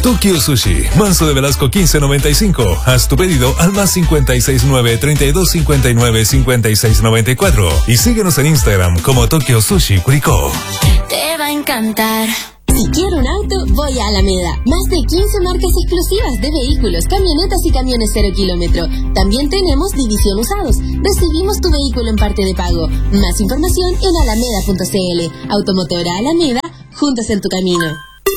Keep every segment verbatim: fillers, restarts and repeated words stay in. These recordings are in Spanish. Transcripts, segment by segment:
Tokyo Sushi, Manso de Velasco quince noventa y cinco. Haz tu pedido al más cincuenta y seis nueve, treinta y dos cincuenta y nueve, cincuenta y seis noventa y cuatro. Y síguenos en Instagram como Tokyo Sushi Curicó. Te va a encantar. Si quiero un auto, voy a Alameda. Más de quince marcas exclusivas de vehículos, camionetas y camiones cero kilómetro. También tenemos división usados. Recibimos tu vehículo en parte de pago. Más información en alameda punto c l. Automotora Alameda, juntos en tu camino.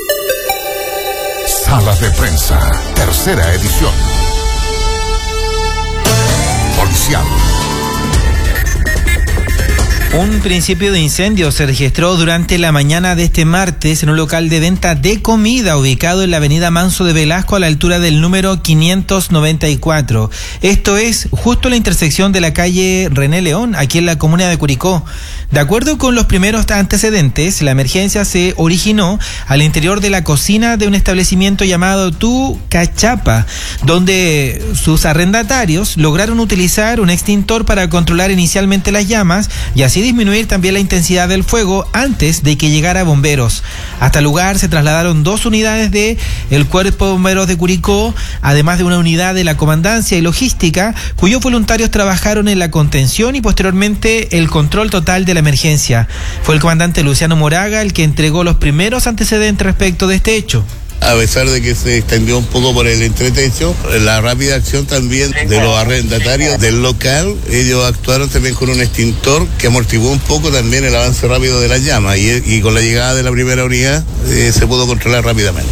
Sala de Prensa, tercera edición. Policial. Un principio de incendio se registró durante la mañana de este martes en un local de venta de comida ubicado en la avenida Manso de Velasco a la altura del número quinientos noventa y cuatro. Esto es justo la intersección de la calle René León, aquí en la comuna de Curicó. De acuerdo con los primeros antecedentes, la emergencia se originó al interior de la cocina de un establecimiento llamado Tu Cachapa, donde sus arrendatarios lograron utilizar un extintor para controlar inicialmente las llamas y así disminuir también la intensidad del fuego antes de que llegara bomberos. Hasta el lugar se trasladaron dos unidades de el Cuerpo de Bomberos de Curicó, además de una unidad de la Comandancia y Logística, cuyos voluntarios trabajaron en la contención y posteriormente el control total de la emergencia. Fue el comandante Luciano Moraga el que entregó los primeros antecedentes respecto de este hecho. A pesar de que se extendió un poco por el entretecho, la rápida acción también de los arrendatarios del local, ellos actuaron también con un extintor que amortiguó un poco también el avance rápido de las llamas y, y con la llegada de la primera unidad eh, se pudo controlar rápidamente.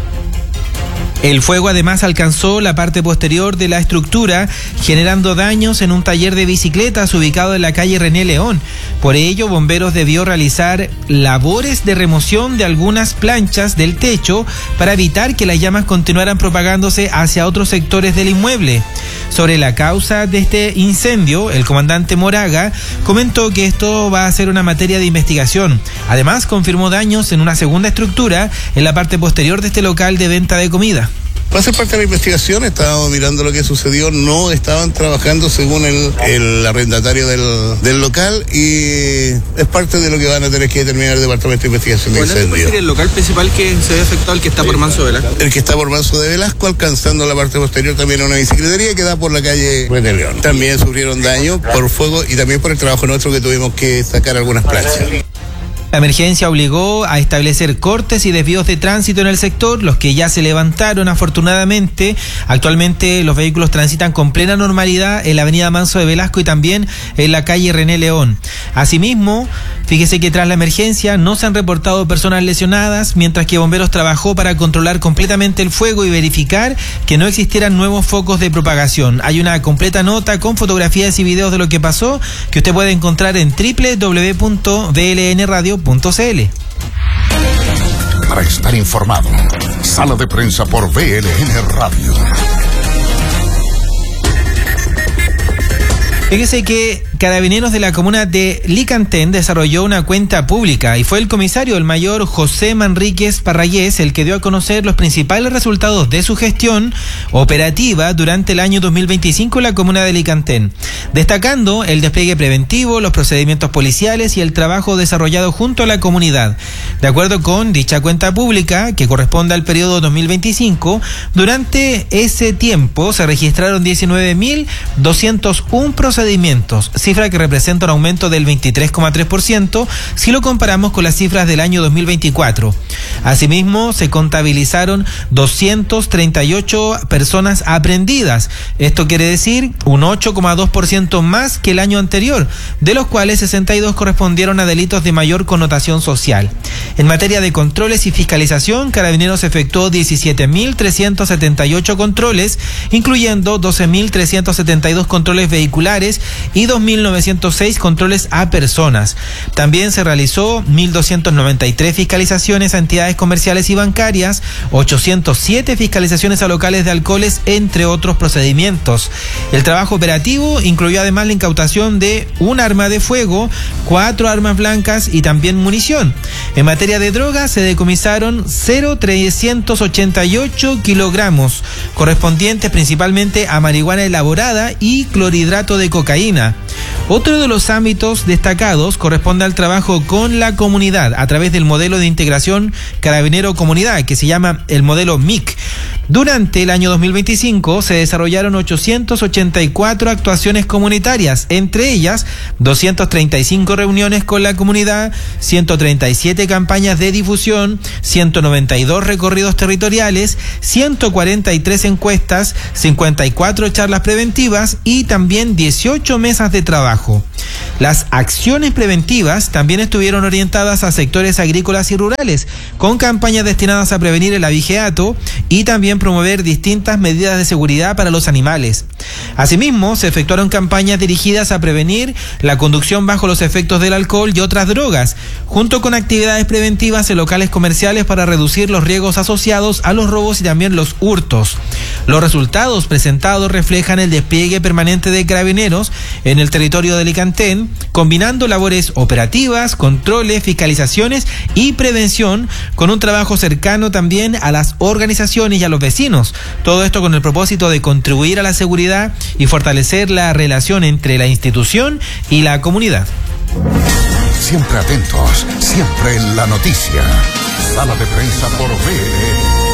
El fuego además alcanzó la parte posterior de la estructura, generando daños en un taller de bicicletas ubicado en la calle René León. Por ello, bomberos debió realizar labores de remoción de algunas planchas del techo para evitar que las llamas continuaran propagándose hacia otros sectores del inmueble. Sobre la causa de este incendio, el comandante Moraga comentó que esto va a ser una materia de investigación. Además, confirmó daños en una segunda estructura en la parte posterior de este local de venta de comida. Va a ser parte de la investigación, estábamos mirando lo que sucedió, no estaban trabajando según el, el arrendatario del, del local y es parte de lo que van a tener que determinar el Departamento de Investigación de Incendios. ¿El local principal que se ve afectado, el que está por Manso de Velasco? El que está por Manso de Velasco, alcanzando la parte posterior también a una bicicletería que da por la calle René León. También sufrieron daño por fuego y también por el trabajo nuestro que tuvimos que sacar algunas planchas. La emergencia obligó a establecer cortes y desvíos de tránsito en el sector, los que ya se levantaron afortunadamente. Actualmente los vehículos transitan con plena normalidad en la avenida Manso de Velasco y también en la calle René León. Asimismo, fíjese que tras la emergencia no se han reportado personas lesionadas, mientras que bomberos trabajó para controlar completamente el fuego y verificar que no existieran nuevos focos de propagación. Hay una completa nota con fotografías y videos de lo que pasó que usted puede encontrar en doble u doble u doble u punto v l n radio punto c l. Para estar informado, Sala de Prensa por V L N Radio. Fíjese que Carabineros de la comuna de Licantén desarrolló una cuenta pública y fue el comisario, el mayor José Manríquez Parrayés, el que dio a conocer los principales resultados de su gestión operativa durante el año dos mil veinticinco en la comuna de Licantén, destacando el despliegue preventivo, los procedimientos policiales y el trabajo desarrollado junto a la comunidad. De acuerdo con dicha cuenta pública, que corresponde al periodo dos mil veinticinco, durante ese tiempo se registraron diecinueve mil doscientos uno procedimientos, cifra que representa un aumento del veintitrés coma tres por ciento si lo comparamos con las cifras del año dos mil veinticuatro. Asimismo, se contabilizaron doscientas treinta y ocho personas aprehendidas. Esto quiere decir un ocho coma dos por ciento más que el año anterior, de los cuales sesenta y dos correspondieron a delitos de mayor connotación social. En materia de controles y fiscalización, Carabineros efectuó diecisiete mil trescientos setenta y ocho controles, incluyendo doce mil trescientos setenta y dos controles vehiculares y dos mil novecientos seis controles a personas. También se realizó mil doscientas noventa y tres fiscalizaciones a entidades comerciales y bancarias, ochocientas siete fiscalizaciones a locales de alcoholes, entre otros procedimientos. El trabajo operativo incluyó además la incautación de un arma de fuego, cuatro armas blancas y también munición. En materia de drogas se decomisaron cero coma trescientos ochenta y ocho kilogramos, correspondientes principalmente a marihuana elaborada y clorhidrato de cocaína. Otro de los ámbitos destacados corresponde al trabajo con la comunidad a través del modelo de integración Carabinero-Comunidad, que se llama el modelo M I C. Durante el año dos mil veinticinco se desarrollaron ochocientas ochenta y cuatro actuaciones comunitarias, entre ellas doscientas treinta y cinco reuniones con la comunidad, ciento treinta y siete campañas de difusión, ciento noventa y dos recorridos territoriales, ciento cuarenta y tres encuestas, cincuenta y cuatro charlas preventivas y también dieciocho mesas de trabajo. Las acciones preventivas también estuvieron orientadas a sectores agrícolas y rurales, con campañas destinadas a prevenir el abigeato y también promover distintas medidas de seguridad para los animales. Asimismo, se efectuaron campañas dirigidas a prevenir la conducción bajo los efectos del alcohol y otras drogas, junto con actividades preventivas en locales comerciales para reducir los riesgos asociados a los robos y también los hurtos. Los resultados presentados reflejan el despliegue permanente de carabineros en el territorio de Licantén, combinando labores operativas, controles, fiscalizaciones y prevención, con un trabajo cercano también a las organizaciones y a los vecinos. Todo esto con el propósito de contribuir a la seguridad y fortalecer la relación entre la institución y la comunidad. Siempre atentos, siempre en la noticia. Sala de prensa por V L N.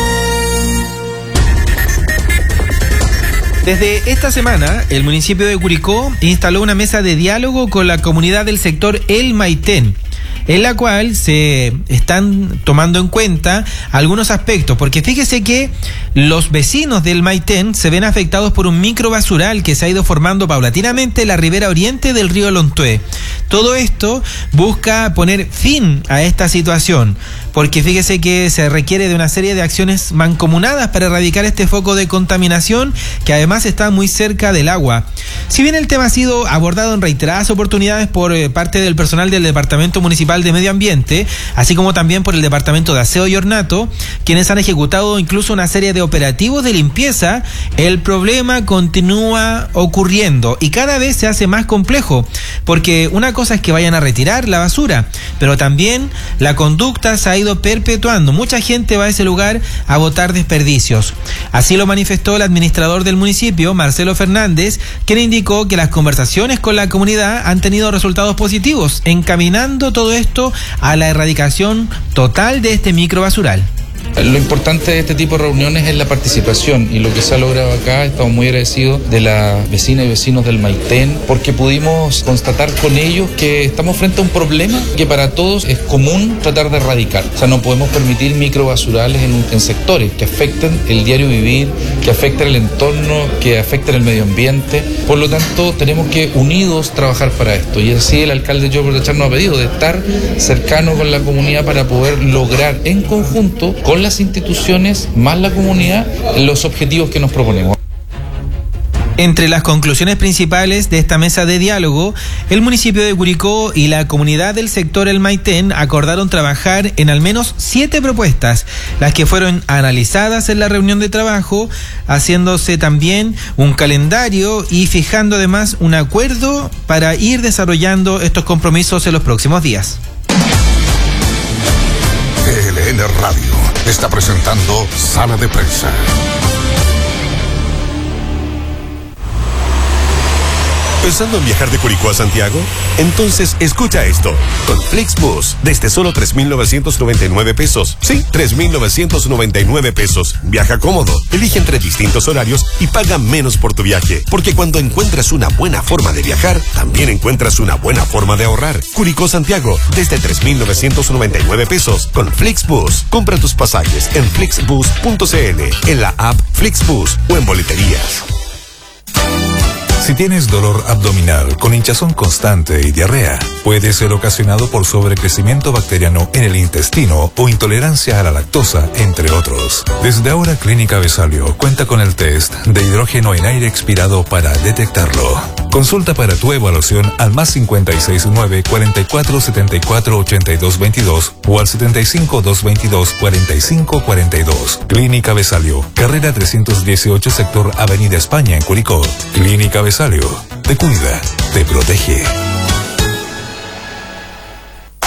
Desde esta semana, el municipio de Curicó instaló una mesa de diálogo con la comunidad del sector El Maitén, en la cual se están tomando en cuenta algunos aspectos, porque fíjese que los vecinos del Maitén se ven afectados por un microbasural que se ha ido formando paulatinamente en la ribera oriente del río Lontué. Todo esto busca poner fin a esta situación, porque fíjese que se requiere de una serie de acciones mancomunadas para erradicar este foco de contaminación que además está muy cerca del agua. Si bien el tema ha sido abordado en reiteradas oportunidades por eh, parte del personal del Departamento Municipal de Medio Ambiente, así como también por el Departamento de Aseo y Ornato, quienes han ejecutado incluso una serie de operativos de limpieza, el problema continúa ocurriendo y cada vez se hace más complejo, porque una cosa es que vayan a retirar la basura, pero también la conducta se ha ido perpetuando. Mucha gente va a ese lugar a botar desperdicios. Así lo manifestó el administrador del municipio, Marcelo Fernández, quien indicó que las conversaciones con la comunidad han tenido resultados positivos, encaminando todo esto a la erradicación total de este microbasural. Lo importante de este tipo de reuniones es la participación y lo que se ha logrado acá. Estamos muy agradecidos de las vecinas y vecinos del Maitén porque pudimos constatar con ellos que estamos frente a un problema que para todos es común tratar de erradicar. O sea, no podemos permitir microbasurales en, en sectores que afecten el diario vivir, que afecten el entorno, que afecten el medio ambiente. Por lo tanto, tenemos que unidos trabajar para esto. Y así el alcalde Joe Bordachar nos ha pedido de estar cercano con la comunidad para poder lograr en conjunto con las instituciones más la comunidad los objetivos que nos proponemos. Entre las conclusiones principales de esta mesa de diálogo, el municipio de Curicó y la comunidad del sector El Maitén acordaron trabajar en al menos siete propuestas, las que fueron analizadas en la reunión de trabajo, haciéndose también un calendario y fijando además un acuerdo para ir desarrollando estos compromisos en los próximos días. V L N Radio está presentando Sala de Prensa. ¿Pensando en viajar de Curicó a Santiago? Entonces escucha esto. Con Flixbus, desde solo tres mil novecientos noventa y nueve pesos. Sí, tres mil novecientos noventa y nueve pesos. Viaja cómodo, elige entre distintos horarios y paga menos por tu viaje. Porque cuando encuentras una buena forma de viajar, también encuentras una buena forma de ahorrar. Curicó Santiago, desde tres mil novecientos noventa y nueve pesos. Con Flixbus, compra tus pasajes en flixbus punto c l, en la app Flixbus o en boleterías. Si tienes dolor abdominal con hinchazón constante y diarrea, puede ser ocasionado por sobrecrecimiento bacteriano en el intestino o intolerancia a la lactosa, entre otros. Desde ahora, Clínica Besalio cuenta con el test de hidrógeno en aire expirado para detectarlo. Consulta para tu evaluación al más cincuenta y seis nueve, cuarenta y cuatro, setenta y cuatro, ochenta y dos veintidós o al setenta y cinco, doscientos veintidós, cuarenta y cinco cuarenta y dos. Clínica Besalio, carrera trescientos dieciocho, sector Avenida España en Curicó. Clínica Besalio, te cuida, te protege.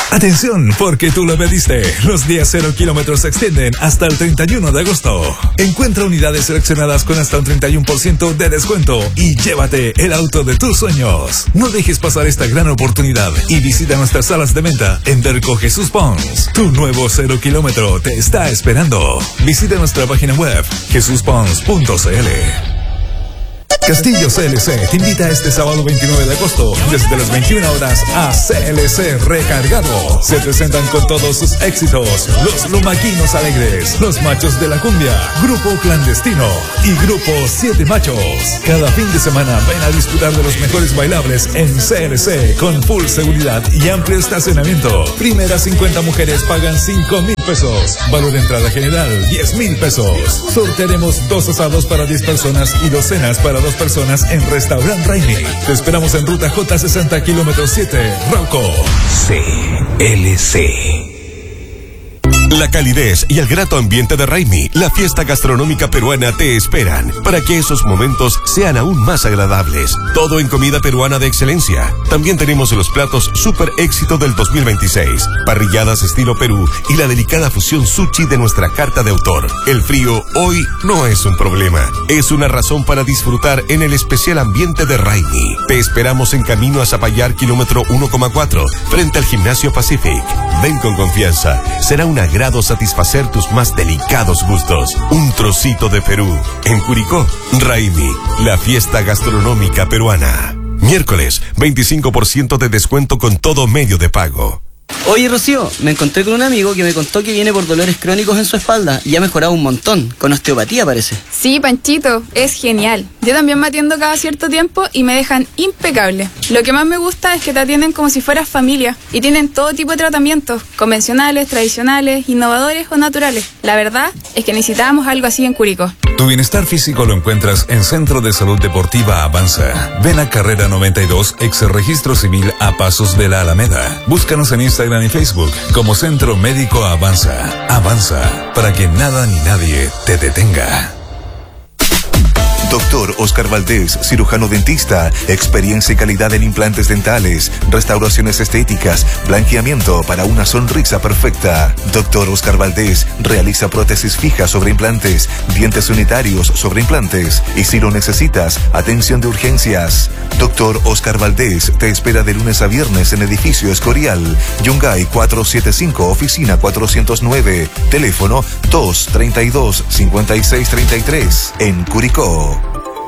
Atención, porque tú lo pediste. Los días cero kilómetros se extienden hasta el treinta y uno de agosto. Encuentra unidades seleccionadas con hasta un treinta y uno por ciento de descuento y llévate el auto de tus sueños. No dejes pasar esta gran oportunidad y visita nuestras salas de venta en Derco Jesús Pons. Tu nuevo cero kilómetro te está esperando. Visita nuestra página web jesús pons punto c l. Castillo C L C te invita este sábado veintinueve de agosto desde las veintiuna horas a C L C Recargado. Se presentan con todos sus éxitos los Lumaquinos Alegres, los Machos de la Cumbia, Grupo Clandestino y Grupo Siete Machos. Cada fin de semana ven a disfrutar de los mejores bailables en C L C con full seguridad y amplio estacionamiento. Primeras cincuenta mujeres pagan cinco mil pesos. Valor de entrada general diez mil pesos. Sortearemos dos asados para diez personas y dos cenas para dos personas en Restaurant Raimi. Te esperamos en ruta J sesenta kilómetro siete, Rauco. C L C. La calidez y el grato ambiente de Raimi, la fiesta gastronómica peruana, te esperan para que esos momentos sean aún más agradables. Todo en comida peruana de excelencia. También tenemos los platos super éxito del dos mil veintiséis, parrilladas estilo Perú y la delicada fusión sushi de nuestra carta de autor. El frío hoy no es un problema, es una razón para disfrutar en el especial ambiente de Raimi. Te esperamos en camino a Zapallar, kilómetro uno coma cuatro, frente al Gimnasio Pacific. Ven con confianza, será una gran satisfacer tus más delicados gustos. Un trocito de Perú. En Curicó, Raimi, la fiesta gastronómica peruana. Miércoles, veinticinco por ciento de descuento con todo medio de pago. Oye, Rocío, me encontré con un amigo que me contó que viene por dolores crónicos en su espalda y ha mejorado un montón, con osteopatía parece. Sí, Panchito, es genial. Yo también me atiendo cada cierto tiempo y me dejan impecable. Lo que más me gusta es que te atienden como si fueras familia y tienen todo tipo de tratamientos, convencionales, tradicionales, innovadores o naturales. La verdad es que necesitábamos algo así en Curicó. Tu bienestar físico lo encuentras en Centro de Salud Deportiva Avanza. Ven a Carrera noventa y dos, ex Registro Civil a Pasos de la Alameda. Búscanos en Instagram y Facebook como Centro Médico Avanza. Avanza, para que nada ni nadie te detenga. Doctor Oscar Valdés, cirujano dentista, experiencia y calidad en implantes dentales, restauraciones estéticas, blanqueamiento para una sonrisa perfecta. Doctor Oscar Valdés realiza prótesis fijas sobre implantes, dientes unitarios sobre implantes y si lo necesitas, atención de urgencias. Doctor Oscar Valdés te espera de lunes a viernes en Edificio Escorial, Yungay cuatrocientos setenta y cinco, oficina cuatrocientos nueve, teléfono dos treinta y dos, cincuenta y seis treinta y tres, en Curicó.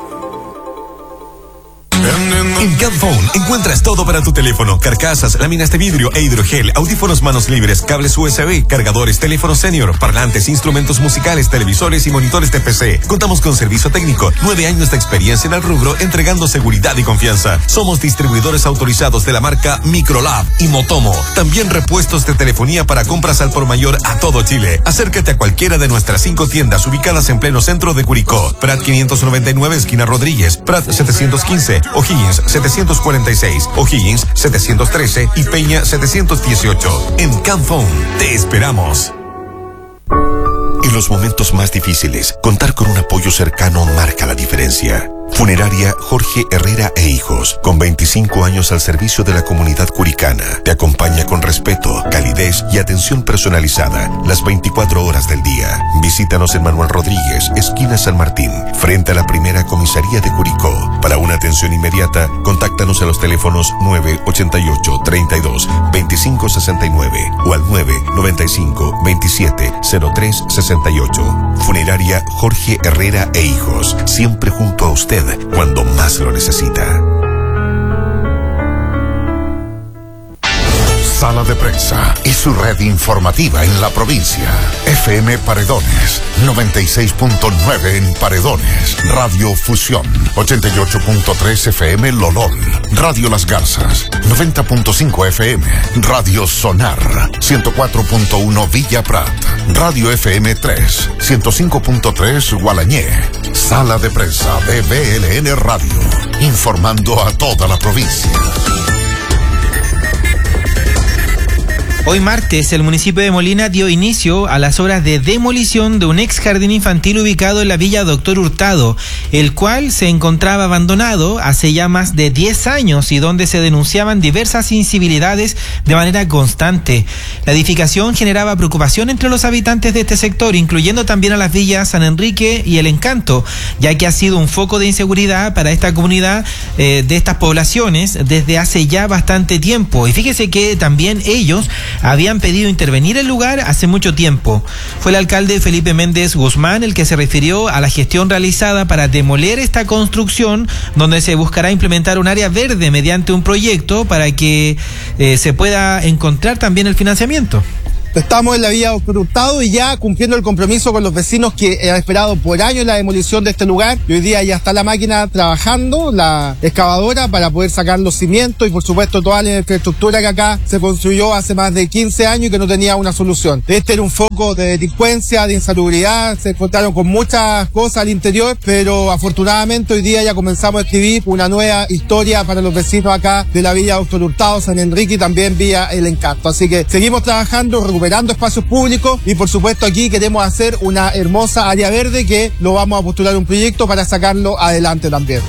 En Camphone encuentras todo para tu teléfono: carcasas, láminas de vidrio e hidrogel, audífonos manos libres, cables U S B, cargadores, teléfonos senior, parlantes, instrumentos musicales, televisores y monitores de P C. Contamos con servicio técnico, nueve años de experiencia en el rubro, entregando seguridad y confianza. Somos distribuidores autorizados de la marca Microlab y Motomo. También repuestos de telefonía para compras al por mayor a todo Chile. Acércate a cualquiera de nuestras cinco tiendas ubicadas en pleno centro de Curicó: Prat quinientos noventa y nueve, esquina Rodríguez; Prat setecientos quince, O'Higgins setecientos cuarenta y seis, O'Higgins setecientos trece y Peña setecientos dieciocho. En Camphone te esperamos. En los momentos más difíciles, contar con un apoyo cercano marca la diferencia. Funeraria Jorge Herrera e Hijos, con veinticinco años al servicio de la comunidad curicana, te acompaña con respeto, calidez y atención personalizada las veinticuatro horas del día. Visítanos en Manuel Rodríguez, esquina San Martín, frente a la primera comisaría de Curicó. Para una atención inmediata, contáctanos a los teléfonos nueve ochenta y ocho, treinta y dos, veinticinco sesenta y nueve o al nueve noventa y cinco, veintisiete, cero tres sesenta y ocho. Funeraria Jorge Herrera e Hijos, siempre junto a usted cuando más lo necesita. Sala de Prensa y su red informativa en la provincia. F M Paredones, noventa y seis punto nueve en Paredones. Radio Fusión, ochenta y ocho punto tres F M Lolol. Radio Las Garzas, noventa punto cinco F M. Radio Sonar, ciento cuatro punto uno Villa Prat. Radio F M tres, ciento cinco punto tres Gualañé. Sala de Prensa de B L N Radio, informando a toda la provincia. Hoy martes, el municipio de Molina dio inicio a las obras de demolición de un ex jardín infantil ubicado en la villa Doctor Hurtado, el cual se encontraba abandonado hace ya más de diez años y donde se denunciaban diversas incivilidades de manera constante. La edificación generaba preocupación entre los habitantes de este sector, incluyendo también a las villas San Enrique y El Encanto, ya que ha sido un foco de inseguridad para esta comunidad eh, de estas poblaciones desde hace ya bastante tiempo. Y fíjese que también ellos habían pedido intervenir el lugar hace mucho tiempo. Fue el alcalde Felipe Méndez Guzmán el que se refirió a la gestión realizada para demoler esta construcción, donde se buscará implementar un área verde mediante un proyecto para que eh, se pueda encontrar también el financiamiento. Estamos en la vía Doctor Hurtado y ya cumpliendo el compromiso con los vecinos que han esperado por años la demolición de este lugar. Y hoy día ya está la máquina trabajando, la excavadora, para poder sacar los cimientos y por supuesto toda la infraestructura que acá se construyó hace más de quince años y que no tenía una solución. Este era un foco de delincuencia, de insalubridad, se encontraron con muchas cosas al interior, pero afortunadamente hoy día ya comenzamos a escribir una nueva historia para los vecinos acá de la villa Doctor Hurtado, San Enrique y también vía El Encanto. Así que seguimos trabajando, recuperando espacios públicos y por supuesto aquí queremos hacer una hermosa área verde que lo vamos a postular un proyecto para sacarlo adelante también.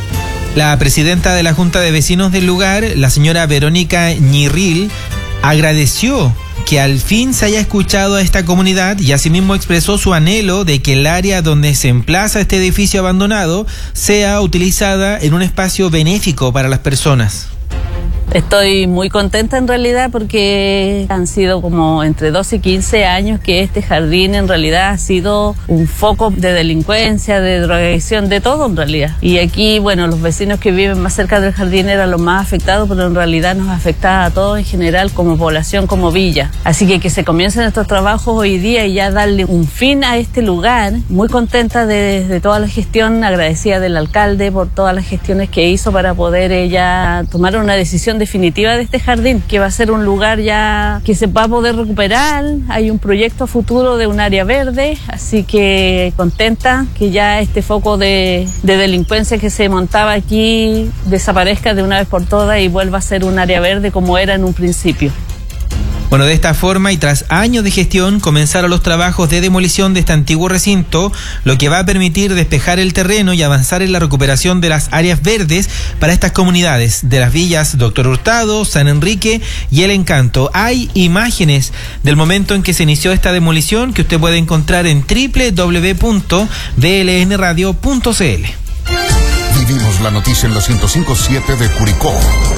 La presidenta de la Junta de Vecinos del lugar, la señora Verónica Ñirril, agradeció que al fin se haya escuchado a esta comunidad y asimismo expresó su anhelo de que el área donde se emplaza este edificio abandonado sea utilizada en un espacio benéfico para las personas. Estoy muy contenta en realidad porque han sido como entre doce y quince años que este jardín en realidad ha sido un foco de delincuencia, de drogadicción, de todo en realidad. Y aquí, bueno, los vecinos que viven más cerca del jardín eran los más afectados, pero en realidad nos afecta a todos en general como población, como villa. Así que que se comiencen estos trabajos hoy día y ya darle un fin a este lugar. Muy contenta de, de toda la gestión, agradecida del alcalde por todas las gestiones que hizo para poder ella tomar una decisión definitiva de este jardín, que va a ser un lugar ya que se va a poder recuperar. Hay un proyecto futuro de un área verde, así que contenta que ya este foco de, de delincuencia que se montaba aquí desaparezca de una vez por todas y vuelva a ser un área verde como era en un principio. Bueno, de esta forma y tras años de gestión comenzaron los trabajos de demolición de este antiguo recinto, lo que va a permitir despejar el terreno y avanzar en la recuperación de las áreas verdes para estas comunidades de las villas Doctor Hurtado, San Enrique y El Encanto. Hay imágenes del momento en que se inició esta demolición que usted puede encontrar en doble u doble u doble u punto b l n radio punto c l. Vivimos la noticia en la ciento cinco punto siete de Curicó.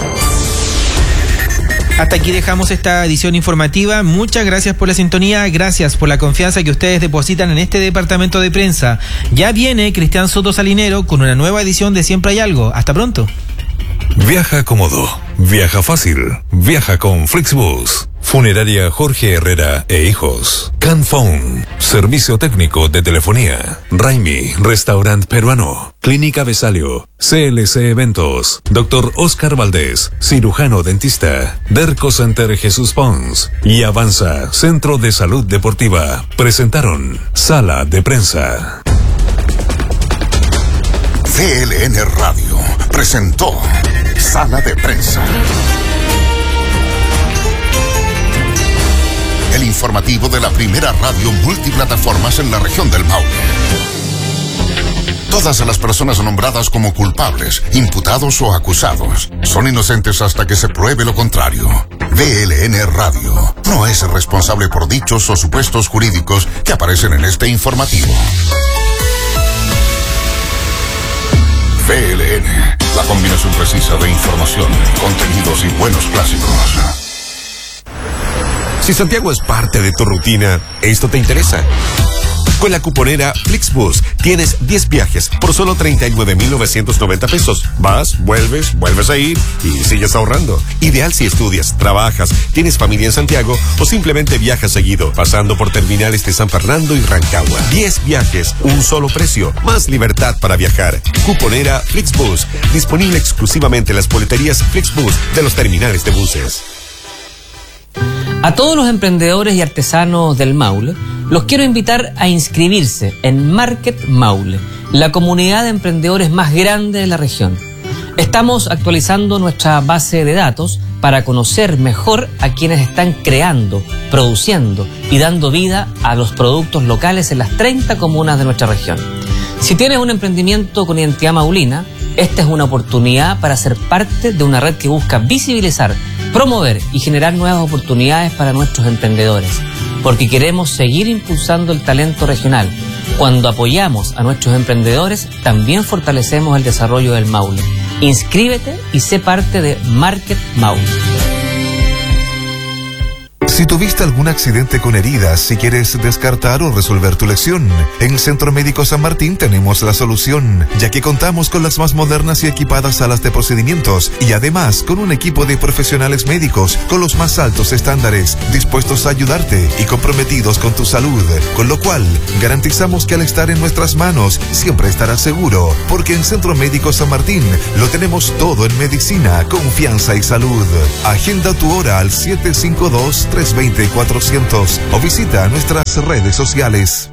Hasta aquí dejamos esta edición informativa. Muchas gracias por la sintonía, gracias por la confianza que ustedes depositan en este departamento de prensa. Ya viene Cristian Soto Salinero con una nueva edición de Siempre Hay Algo. Hasta pronto. Viaja cómodo, viaja fácil, viaja con Flixbus. Funeraria Jorge Herrera e Hijos. Canphone, servicio técnico de telefonía. Raimi, restaurante peruano. Clínica Besalio. C L C Eventos. Doctor Oscar Valdés, cirujano dentista. Derco Center Jesús Pons. Y Avanza, Centro de Salud Deportiva. Presentaron Sala de Prensa. C L N Radio presentó Sala de Prensa. El informativo de la primera radio multiplataformas en la región del Maule. Todas las personas nombradas como culpables, imputados o acusados son inocentes hasta que se pruebe lo contrario. V L N Radio no es responsable por dichos o supuestos jurídicos que aparecen en este informativo. V L N, la combinación precisa de información, contenidos y buenos clásicos. Si Santiago es parte de tu rutina, esto te interesa. Con la cuponera Flixbus tienes diez viajes por solo treinta y nueve mil novecientos noventa pesos. Vas, vuelves, vuelves a ir y sigues ahorrando. Ideal si estudias, trabajas, tienes familia en Santiago o simplemente viajas seguido, pasando por terminales de San Fernando y Rancagua. diez viajes, un solo precio, más libertad para viajar. Cuponera Flixbus, disponible exclusivamente en las boleterías Flixbus de los terminales de buses. A todos los emprendedores y artesanos del Maule, los quiero invitar a inscribirse en Market Maule, la comunidad de emprendedores más grande de la región. Estamos actualizando nuestra base de datos para conocer mejor a quienes están creando, produciendo y dando vida a los productos locales en las treinta comunas de nuestra región. Si tienes un emprendimiento con identidad maulina, esta es una oportunidad para ser parte de una red que busca visibilizar, promover y generar nuevas oportunidades para nuestros emprendedores, porque queremos seguir impulsando el talento regional. Cuando apoyamos a nuestros emprendedores, también fortalecemos el desarrollo del Maule. Inscríbete y sé parte de Market Maule. Si tuviste algún accidente con heridas, si quieres descartar o resolver tu lesión, en Centro Médico San Martín tenemos la solución, ya que contamos con las más modernas y equipadas salas de procedimientos y además con un equipo de profesionales médicos con los más altos estándares, dispuestos a ayudarte y comprometidos con tu salud, con lo cual garantizamos que al estar en nuestras manos siempre estarás seguro, porque en Centro Médico San Martín lo tenemos todo en medicina, confianza y salud. Agenda tu hora al siete cinco dos, tres dos cero, cuatrocientos o visita nuestras redes sociales.